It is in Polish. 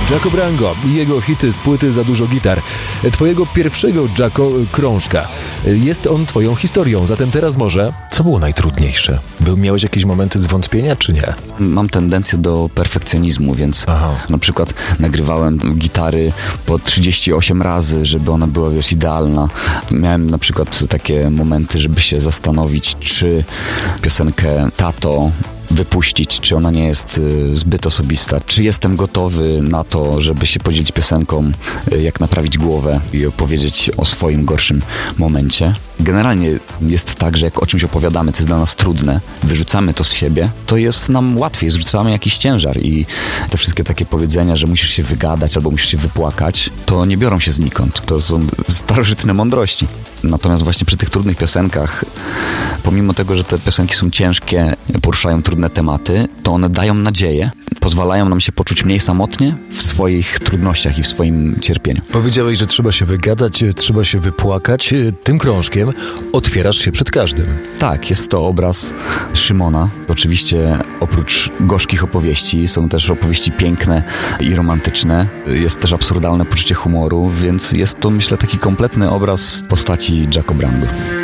Jacko Brango i jego hity z płyty Za dużo gitar. Twojego pierwszego Jacko krążka. Jest on twoją historią, zatem teraz może... Co było najtrudniejsze? Miałeś jakieś momenty zwątpienia, czy nie? Mam tendencję do perfekcjonizmu, więc na przykład nagrywałem gitary po 38 razy, żeby ona była, idealna. Miałem na przykład takie momenty, żeby się zastanowić, czy piosenkę Tato wypuścić, czy ona nie jest zbyt osobista, czy jestem gotowy na to, żeby się podzielić piosenką, jak naprawić głowę i opowiedzieć o swoim gorszym momencie. Generalnie jest tak, że jak o czymś opowiadamy, co jest dla nas trudne, wyrzucamy to z siebie, to jest nam łatwiej, zrzucamy jakiś ciężar i te wszystkie takie powiedzenia, że musisz się wygadać albo musisz się wypłakać, to nie biorą się znikąd. To są starożytne mądrości. Natomiast właśnie przy tych trudnych piosenkach, pomimo tego, że te piosenki są ciężkie, poruszają trudne tematy, to one dają nadzieję, pozwalają nam się poczuć mniej samotnie w swoich trudnościach i w swoim cierpieniu. Powiedziałeś, że trzeba się wygadać, trzeba się wypłakać. Tym krążkiem otwierasz się przed każdym. Tak, jest to obraz Szymona. Oczywiście oprócz gorzkich opowieści są też opowieści piękne i romantyczne. Jest też absurdalne poczucie humoru, więc jest to, myślę, taki kompletny obraz postaci Jacko Brango.